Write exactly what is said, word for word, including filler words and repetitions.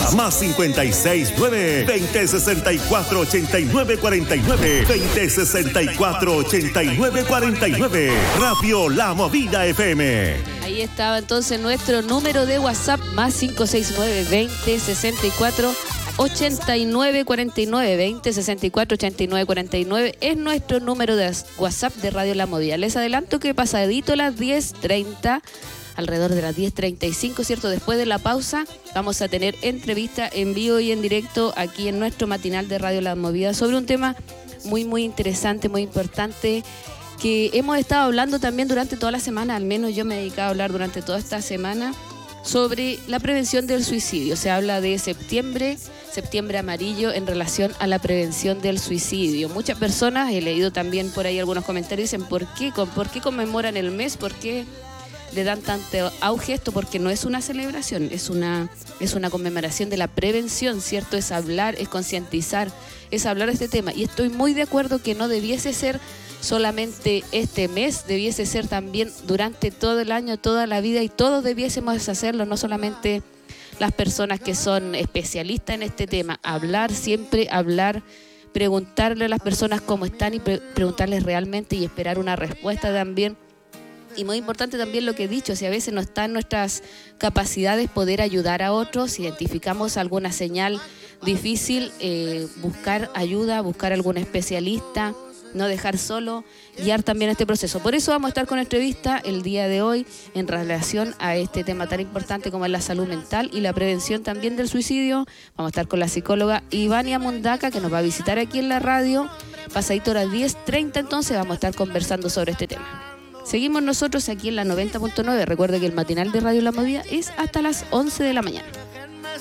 WhatsApp más cincuenta y seis nueve, veinte sesenta y cuatro, ochenta y nueve cuarenta y nueve, veinte sesenta y cuatro, ochenta y nueve cuarenta y nueve. Radio La Movida F M. Ahí estaba entonces nuestro número de WhatsApp más cinco seis nueve, veinte sesenta y cuatro, ochenta y nueve cuarenta y nueve, veinte sesenta y cuatro, ochenta y nueve cuarenta y nueve es nuestro número de WhatsApp de Radio La Movida. Les adelanto que pasadito las diez treinta, alrededor de las diez treinta y cinco, ¿cierto? Después de la pausa vamos a tener entrevista en vivo y en directo aquí en nuestro matinal de Radio La Movida sobre un tema muy, muy interesante, muy importante, que hemos estado hablando también durante toda la semana, al menos yo me he dedicado a hablar durante toda esta semana, sobre la prevención del suicidio. Se habla de septiembre, septiembre amarillo en relación a la prevención del suicidio. Muchas personas, he leído también por ahí algunos comentarios, dicen ¿por qué? ¿Por qué conmemoran el mes? ¿Por qué le dan tanto auge esto? Porque no es una celebración, es una, es una conmemoración de la prevención, ¿cierto? Es hablar, es concientizar, es hablar de este tema. Y estoy muy de acuerdo que no debiese ser solamente este mes, debiese ser también durante todo el año, toda la vida, y todos debiésemos hacerlo, no solamente las personas que son especialistas en este tema. Hablar siempre, hablar, preguntarle a las personas cómo están y pre- preguntarles realmente y esperar una respuesta también. Y muy importante también lo que he dicho, si a veces no está en nuestras capacidades poder ayudar a otros, si identificamos alguna señal difícil, eh, buscar ayuda, buscar algún especialista, no dejar solo, guiar también este proceso. Por eso vamos a estar con entrevista el día de hoy en relación a este tema tan importante como es la salud mental y la prevención también del suicidio. Vamos a estar con la psicóloga Ivania Mundaca, que nos va a visitar aquí en la radio. Pasadito a las diez treinta, entonces vamos a estar conversando sobre este tema. Seguimos nosotros aquí en la noventa punto nueve. Recuerde que el matinal de Radio La Movida es hasta las once de la mañana.